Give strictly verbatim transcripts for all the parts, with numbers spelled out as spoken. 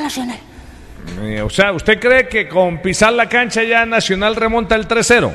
Nacional. Eh, o sea, ¿usted cree que con pisar la cancha ya Nacional remonta el tres cero?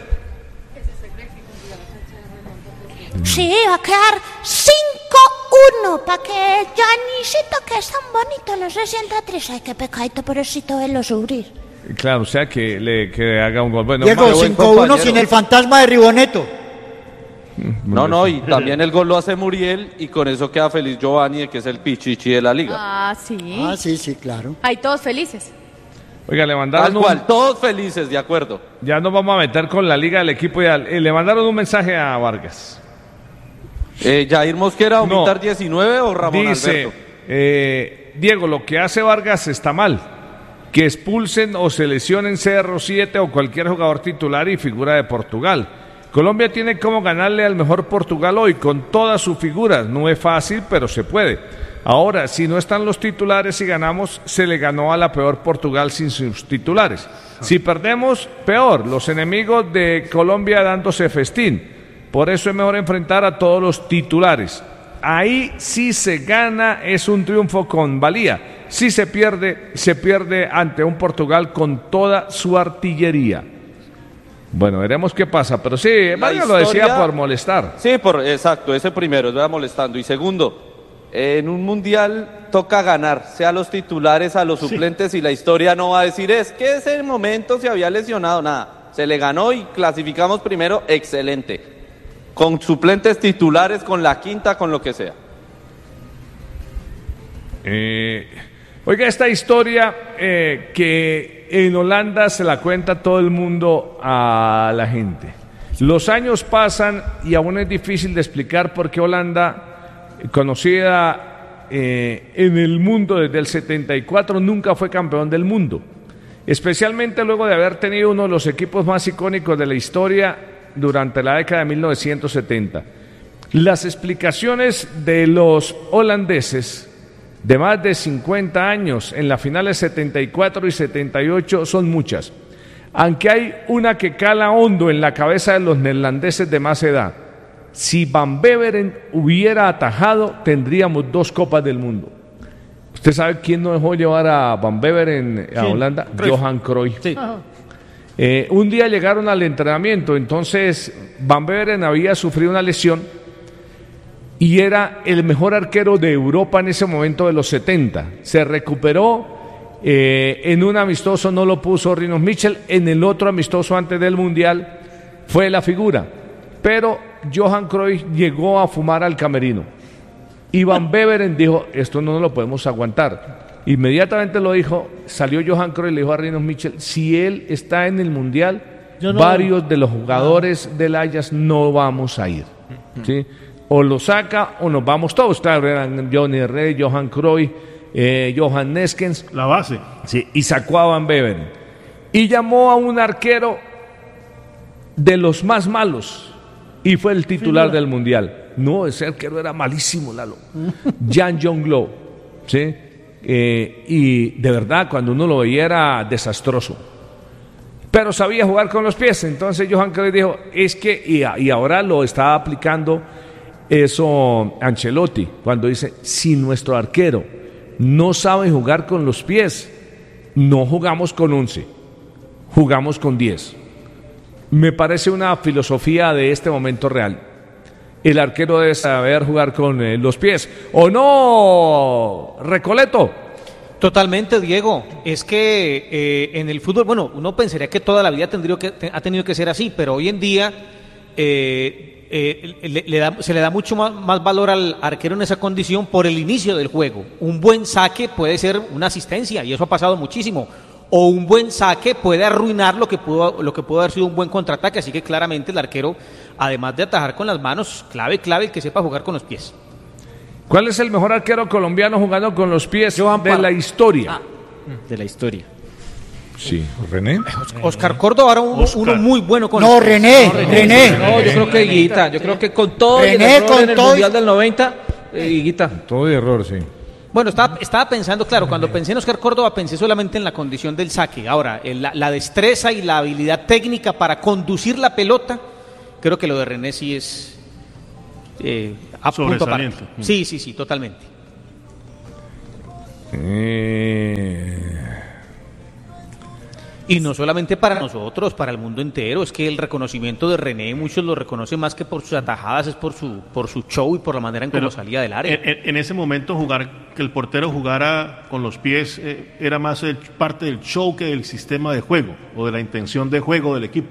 Sí, va a quedar cinco uno para que Janisito, que es tan bonito, no se sienta triste. Ay, qué pecadito, pobrecito, verlo sufrir. Claro, o sea, que le que haga un gol. Bueno, Diego, cinco uno sin el fantasma de Riboneto. No, no, y también el gol lo hace Muriel y con eso queda feliz Giovanni, que es el pichichi de la liga. Ah, sí. Ah, sí, sí, claro. Ahí todos felices. Oiga, le mandaron Tal un... cual, todos felices, de acuerdo. Ya nos vamos a meter con la liga del equipo ideal. Eh, le mandaron un mensaje a Vargas. Eh, Jair Mosquera, aumentar No. diecinueve o Ramón Dice, Alberto. eh, Diego, lo que hace Vargas está mal. Que expulsen o se lesionen C R siete o cualquier jugador titular y figura de Portugal. Colombia tiene como ganarle al mejor Portugal hoy con todas sus figuras. No es fácil, pero se puede. Ahora, si no están los titulares y ganamos, se le ganó a la peor Portugal sin sus titulares. Si perdemos, peor. Los enemigos de Colombia dándose festín. Por eso es mejor enfrentar a todos los titulares. Ahí sí se gana, es un triunfo con valía. Si se pierde, se pierde ante un Portugal con toda su artillería. Bueno, veremos qué pasa, pero sí, Vargas lo decía por molestar. Sí, por, exacto, ese primero, estaba molestando. Y segundo, en un mundial toca ganar, sea los titulares, a los suplentes, sí. Y la historia no va a decir, es que ese momento se había lesionado, nada. Se le ganó y clasificamos primero, excelente. Con suplentes titulares, con la quinta, con lo que sea. Eh, oiga, esta historia eh, que en Holanda se la cuenta todo el mundo a la gente. Los años pasan y aún es difícil de explicar por qué Holanda, conocida eh, en el mundo desde el setenta y cuatro, nunca fue campeón del mundo. Especialmente luego de haber tenido uno de los equipos más icónicos de la historia durante la década de mil novecientos setenta. Las explicaciones de los holandeses de más de cincuenta años en las finales setenta y cuatro y setenta y ocho son muchas, aunque hay una que cala hondo en la cabeza de los neerlandeses de más edad. Si Van Beveren hubiera atajado, tendríamos dos Copas del Mundo. ¿Usted sabe quién no dejó llevar a Van Beveren a Holanda? Cruyff. Johan Cruyff. Sí. Eh, un día llegaron al entrenamiento, entonces Van Beveren había sufrido una lesión y era el mejor arquero de Europa en ese momento de los setenta. Se recuperó, eh, en un amistoso no lo puso Rinus Michels, en el otro amistoso antes del Mundial fue la figura, pero Johan Cruyff llegó a fumar al camerino y Van Beveren dijo, esto no lo podemos aguantar. Inmediatamente lo dijo, salió Johan Cruyff y le dijo a Rinus Michels, si él está en el Mundial, no... varios de los jugadores del Ajax no vamos a ir, ¿sí? O lo saca o nos vamos todos. Claro, eran Johnny Rey, Johan Cruyff, eh, Johan Neskens. La base. Sí, y sacó a Van Beveren. Y llamó a un arquero de los más malos y fue el titular del Mundial. No, ese arquero era malísimo, Lalo. Jan Jonglou, ¿sí? Eh, y de verdad, cuando uno lo veía era desastroso. Pero sabía jugar con los pies. Entonces Johan Cruyff dijo, es que, y, y ahora lo está aplicando eso Ancelotti, cuando dice, si nuestro arquero no sabe jugar con los pies, no jugamos con once, jugamos con diez. Me parece una filosofía de este momento real. El arquero debe saber jugar con eh, los pies. ¿O no, Recoleto? Totalmente, Diego. Es que eh, en el fútbol, bueno, uno pensaría que toda la vida tendría que, te, ha tenido que ser así, pero hoy en día eh, eh, le, le da, se le da mucho más, más valor al arquero en esa condición por el inicio del juego. Un buen saque puede ser una asistencia, y eso ha pasado muchísimo. O un buen saque puede arruinar lo que pudo, lo que pudo haber sido un buen contraataque. Así que claramente el arquero, además de atajar con las manos, clave, clave, el que sepa jugar con los pies. ¿Cuál es el mejor arquero colombiano jugando con los pies de la historia? Ah, de la historia. Sí, René. Oscar Córdoba era un, uno muy bueno con No, los pies. René, No, René. No, yo creo que Higuita. Yo creo que con todo René, el error con en el todo y- Mundial del noventa, eh, Higuita. Todo de error, sí. Bueno, estaba, estaba pensando, claro, cuando pensé en Oscar Córdoba pensé solamente en la condición del saque. Ahora, en la, la destreza y la habilidad técnica para conducir la pelota, creo que lo de René sí es eh, a punto aparte. Sobresaliente. Sí, sí, sí, totalmente. Eh... Y no solamente para nosotros, para el mundo entero. Es que el reconocimiento de René, muchos lo reconocen más que por sus atajadas, es por su por su show y por la manera en cómo salía del área. En, en ese momento, jugar que el portero jugara con los pies eh, era más el, parte del show que del sistema de juego o de la intención de juego del equipo.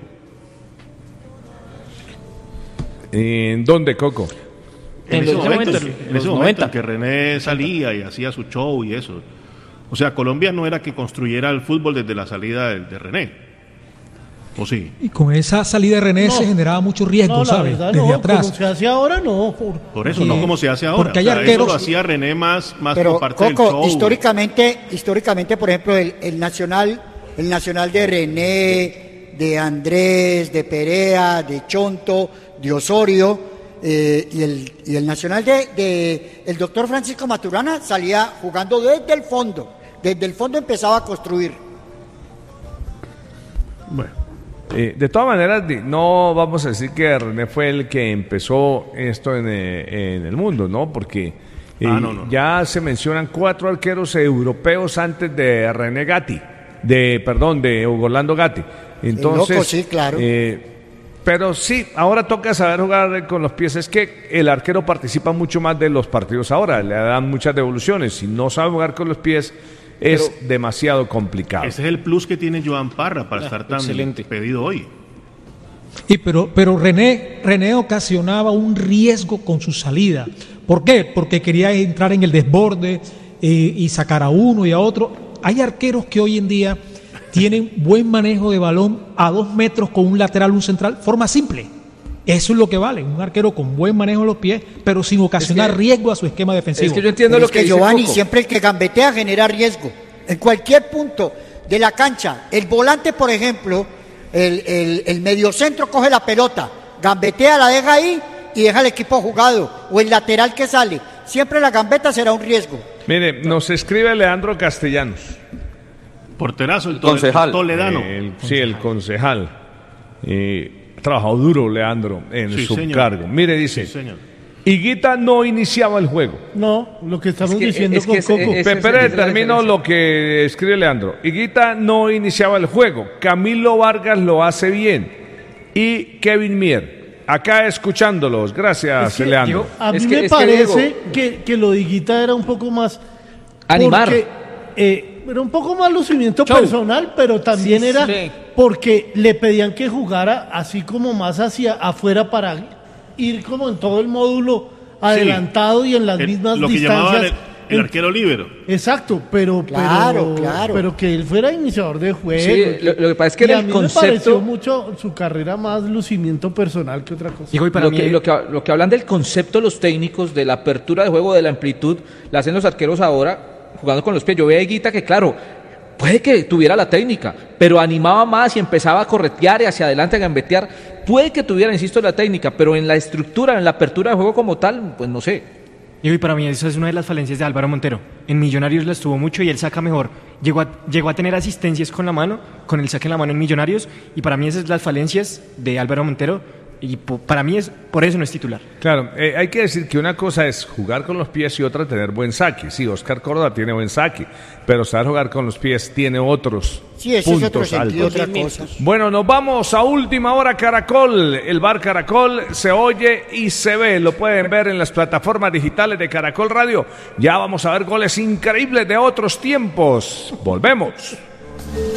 ¿En dónde, Coco? En, en ese momento, en, en ese momento en que René salía y hacía su show y eso. O sea, Colombia no era que construyera el fútbol desde la salida de, de René. ¿O sí? Y con esa salida de René no, se generaba mucho riesgo, no, ¿sabes? Verdad, desde no, atrás. Como se hace ahora, no. Por, por eso, eh, no como se hace ahora. Porque hay o sea, arqueros... Eso lo hacía René más, más Pero, por parte Coco, del show. históricamente, históricamente, por ejemplo, el, el nacional, el nacional de René, de Andrés, de Perea, de Chonto, de Osorio... Eh, y, el, y el nacional de, de el doctor Francisco Maturana salía jugando desde el fondo, desde el fondo empezaba a construir. Bueno, eh, de todas maneras, no vamos a decir que René fue el que empezó esto en, eh, en el mundo, ¿no? Porque eh, ah, no, no. ya se mencionan cuatro arqueros europeos antes de René Gatti, de perdón, de Hugo Orlando Gatti. Entonces, loco, sí, claro. Eh, Pero sí, ahora toca saber jugar con los pies. Es que el arquero participa mucho más de los partidos ahora, le dan muchas devoluciones. Si no sabe jugar con los pies, es pero demasiado complicado. Ese es el plus que tiene Joan Parra para ah, estar tan excelente. pedido hoy. Y pero, pero René, René ocasionaba un riesgo con su salida. ¿Por qué? Porque quería entrar en el desborde eh, y sacar a uno y a otro. Hay arqueros que hoy en día tienen buen manejo de balón a dos metros con un lateral, un central, forma simple. Eso es lo que vale, un arquero con buen manejo de los pies, pero sin ocasionar es que, riesgo a su esquema defensivo. Es que yo entiendo pero lo es que, que Giovanni, dice siempre el que gambetea genera riesgo. En cualquier punto de la cancha, el volante, por ejemplo, el, el, el mediocentro coge la pelota, gambetea, la deja ahí y deja al equipo jugado, o el lateral que sale. Siempre la gambeta será un riesgo. Mire, nos escribe Leandro Castellanos. Porterazo, el, el concejal. Toledano. El, sí, el concejal. Eh, trabajó duro, Leandro, en sí, su señor. cargo. Mire, dice, sí, Higuita no iniciaba el juego. No, lo que estamos es que, diciendo es con que Coco. Es, es, Pero termino lo que escribe Leandro. Higuita no iniciaba el juego. Camilo Vargas lo hace bien. Y Kevin Mier. Acá escuchándolos. Gracias, es que, Leandro. Yo, a mí es me que, parece es que, que, que lo de Higuita era un poco más... Animar. Porque, eh, era un poco más lucimiento Show. personal, pero también sí, era sí. porque le pedían que jugara así como más hacia afuera para ir como en todo el módulo adelantado sí. y en las el, mismas lo que distancias. El, el arquero líbero. Exacto, pero claro, pero, claro. pero que él fuera iniciador de juego. Sí, lo, lo que pasa es que y era a el mí concepto... me pareció mucho su carrera más lucimiento personal que otra cosa. Digo, y para lo, mí... que, lo, que, lo que hablan del concepto los técnicos, de la apertura de juego, de la amplitud, la hacen los arqueros ahora jugando con los pies. Yo veía a Higuita que, claro, puede que tuviera la técnica, pero animaba más y empezaba a corretear y hacia adelante a gambetear. Puede que tuviera, insisto, la técnica, pero en la estructura, en la apertura de juego como tal, pues no sé. Y para mí esa es una de las falencias de Álvaro Montero. En Millonarios la estuvo mucho y él saca mejor. Llegó a, llegó a tener asistencias con la mano, con el saque en la mano en Millonarios, y para mí esas son las falencias de Álvaro Montero. Y po, para mí es por eso no es titular. Claro, eh, hay que decir que una cosa es jugar con los pies y otra tener buen saque. Sí, Oscar Córdoba tiene buen saque, pero saber jugar con los pies tiene otros sí, ese puntos es otro sentido, altos. otra cosa. Bueno, nos vamos a última hora Caracol. El bar Caracol se oye y se ve. Lo pueden ver en las plataformas digitales de Caracol Radio. Ya vamos a ver goles increíbles de otros tiempos. Volvemos.